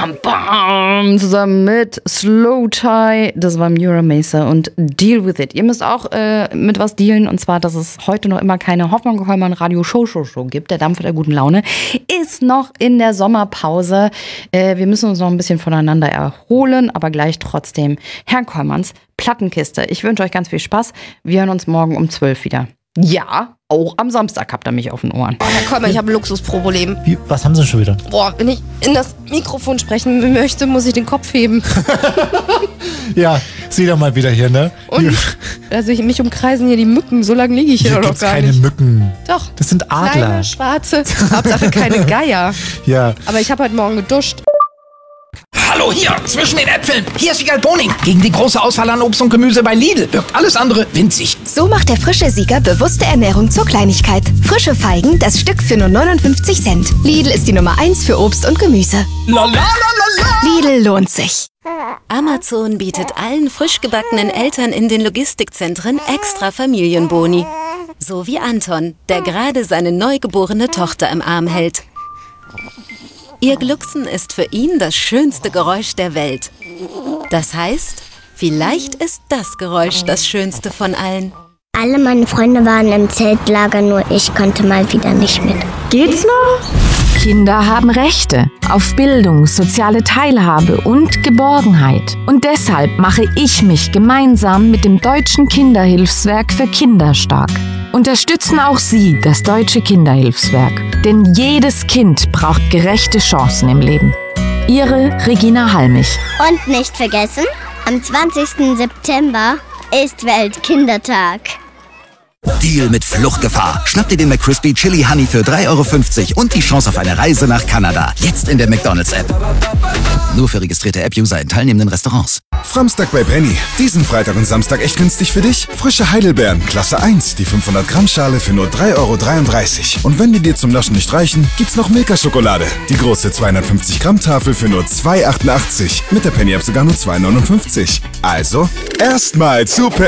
bam, bam, zusammen mit Slow Tie. Das war Mura Mesa und Deal With It. Ihr müsst auch mit was dealen, und zwar, dass es heute noch immer keine Hoffmann-Kollmann Radio-Show gibt. Der Dampfer der guten Laune ist noch in der Sommerpause. Wir müssen uns noch ein bisschen voneinander erholen, aber gleich trotzdem Herrn Kollmanns Plattenkiste. Ich wünsche euch ganz viel Spaß. Wir hören uns morgen um 12 wieder. Ja, auch am Samstag habt ihr mich auf den Ohren. Oh, Herr Kollmann, ich habe ein Luxusproblem. Was haben Sie schon wieder? Boah, wenn ich in das Mikrofon sprechen möchte, muss ich den Kopf heben. Ja, sieh doch mal wieder hier, ne? Und also mich umkreisen hier die Mücken. So lange liege ich hier noch gar keine nicht. Mücken. Doch. Das sind Adler. Kleine, schwarze. Hauptsache keine Geier. Ja. Aber ich habe heute Morgen geduscht. Hallo, hier, zwischen den Äpfeln. Hier ist Siegal Boning. Gegen die große Auswahl an Obst und Gemüse bei Lidl wirkt alles andere winzig. So macht der frische Sieger bewusste Ernährung zur Kleinigkeit. Frische Feigen, das Stück für nur 59 Cent. Lidl ist die Nummer 1 für Obst und Gemüse. La la la la la. Lidl lohnt sich. Amazon bietet allen frisch gebackenen Eltern in den Logistikzentren extra Familienboni. So wie Anton, der gerade seine neugeborene Tochter im Arm hält. Ihr Glucksen ist für ihn das schönste Geräusch der Welt. Das heißt, vielleicht ist das Geräusch das schönste von allen. Alle meine Freunde waren im Zeltlager, nur ich konnte mal wieder nicht mit. Geht's noch? Kinder haben Rechte auf Bildung, soziale Teilhabe und Geborgenheit. Und deshalb mache ich mich gemeinsam mit dem Deutschen Kinderhilfswerk für Kinder stark. Unterstützen auch Sie das Deutsche Kinderhilfswerk. Denn jedes Kind braucht gerechte Chancen im Leben. Ihre Regina Halmich. Und nicht vergessen, am 20. September ist Weltkindertag. Deal mit Fluchtgefahr. Schnapp dir den McCrispy Chili Honey für 3,50 € und die Chance auf eine Reise nach Kanada. Jetzt in der McDonald's-App. Nur für registrierte App-User in teilnehmenden Restaurants. Samstag bei Penny. Diesen Freitag und Samstag echt günstig für dich? Frische Heidelbeeren, Klasse 1, die 500 Gramm Schale für nur 3,33 €. Und wenn die dir zum Naschen nicht reichen, gibt's noch Milka-Schokolade. Die große 250 Gramm Tafel für nur 2,88 €. Mit der Penny-App sogar nur 2,59 €. Also, erstmal zu Penny.